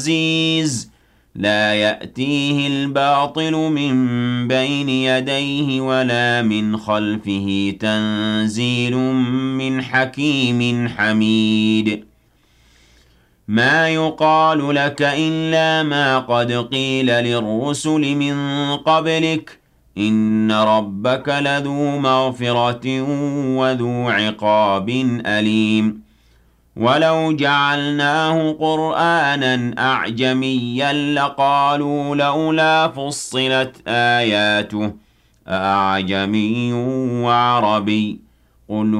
عزيز لا يأتيه الباطل من بين يديه ولا من خلفه تنزيل من حكيم حميد ما يقال لك إلا ما قد قيل للرسل من قبلك إن ربك لذو مغفرة وذو عقاب أليم ولو جعلناه قرآنا أعجميا لقالوا لولا فصلت آياته أعجمي وعربي قل